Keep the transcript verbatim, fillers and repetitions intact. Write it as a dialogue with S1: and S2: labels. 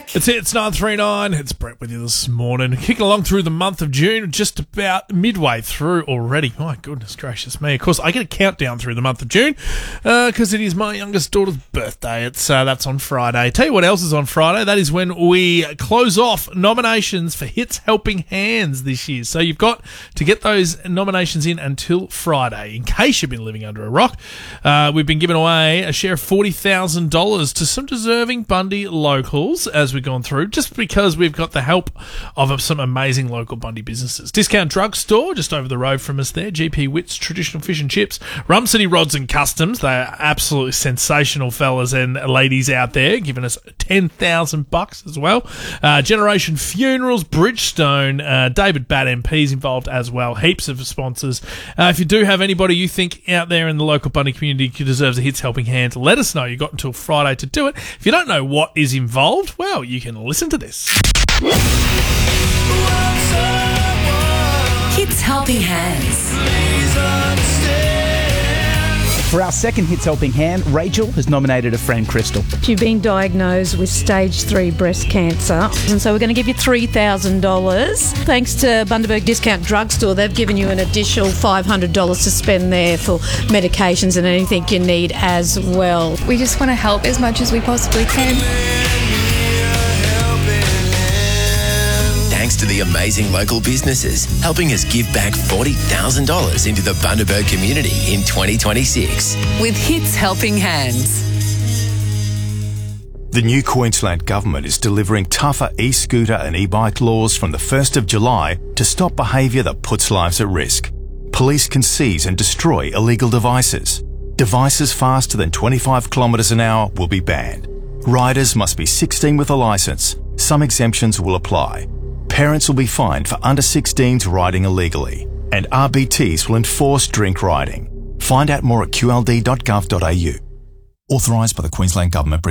S1: back.
S2: It's Hits nine three nine. It's Brett with you this morning. Kicking along through the month of June, just about midway through already. My goodness gracious me. Of course, I get a countdown through the month of June because uh, it is my youngest daughter's birthday. It's uh, That's on Friday. Tell you what else is on Friday. That is when we close off nominations for Hits Helping Hands this year. So you've got to get those nominations in until Friday. In case you've been living under a rock, uh, we've been giving away a share of forty thousand dollars to some deserving Bundy locals as we've gone through, just because we've got the help of some amazing local Bundy businesses. Discount Drugstore, just over the road from us there. G P Witt's Traditional Fish and Chips. Rum City Rods and Customs. They are absolutely sensational fellas and ladies out there, giving us ten thousand bucks as well. Uh, Generation Funerals, Bridgestone, uh, David Batt M P's involved as well. Heaps of sponsors. Uh, if you do have anybody you think out there in the local Bundy community who deserves a Hits Helping Hand, let us know. You've got until Friday to do it. If you don't know what is involved, well, you can listen to this.
S3: Hits Helping Hands.
S4: For our second Hits Helping Hand, Rachel has nominated a friend, Crystal.
S5: You've been diagnosed with stage three breast cancer, and so we're going to give you three thousand dollars. Thanks to Bundaberg Discount Drugstore, they've given you an additional five hundred dollars to spend there for medications and anything you need as well.
S6: We just want to help as much as we possibly can.
S7: Thanks to the amazing local businesses helping us give back forty thousand dollars into the Bundaberg community in twenty twenty-six.
S3: With Hits Helping Hands.
S8: The new Queensland Government is delivering tougher e-scooter and e-bike laws from the first of July to stop behaviour that puts lives at risk. Police can seize and destroy illegal devices. Devices faster than twenty-five kilometres an hour will be banned. Riders must be sixteen with a licence. Some exemptions will apply. Parents will be fined for under sixteens riding illegally, and R B Ts will enforce drink riding. Find out more at q l d dot gov dot a u. Authorised by the Queensland Government, Brisbane.